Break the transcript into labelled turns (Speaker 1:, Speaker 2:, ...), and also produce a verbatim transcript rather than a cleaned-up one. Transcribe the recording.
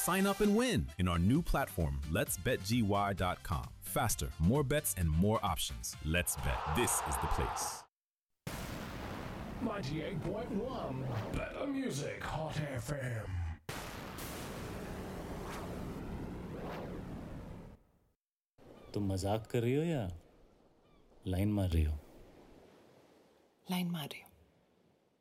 Speaker 1: Sign up and win in our new platform, lets bet G Y dot com. Faster, more bets, and more options. Let's bet. This is the place.
Speaker 2: ninety-eight point one Better Music Hot F M.
Speaker 3: तुम मजाक कर रही हो या line मार रही हो?
Speaker 4: Line मार रही हूँ।